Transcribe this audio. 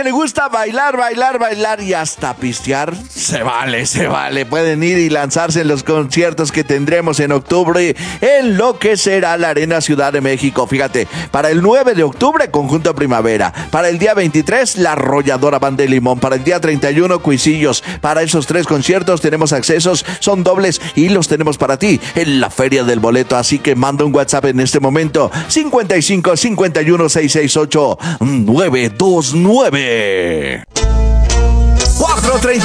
que le gusta bailar, bailar, bailar y hasta pistear, se vale, se vale. Pueden ir y lanzarse en los conciertos que tendremos en octubre en lo que será la Arena Ciudad de México. Fíjate, para el 9 de octubre, Conjunto Primavera. Para el día 23, La Arrolladora Banda de Limón. Para el día 31, Cuisillos. Para esos 3 conciertos tenemos accesos, son dobles y los tenemos para ti en la Feria del Boleto. Así que manda un WhatsApp en este momento: 55 51 668 929. 4:30